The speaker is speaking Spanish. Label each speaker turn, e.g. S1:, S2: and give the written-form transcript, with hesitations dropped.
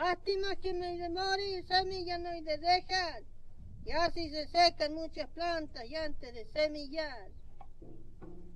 S1: Lástima que no hay de morir, semilla no hay de dejar. Y así se secan muchas plantas y antes de semillar.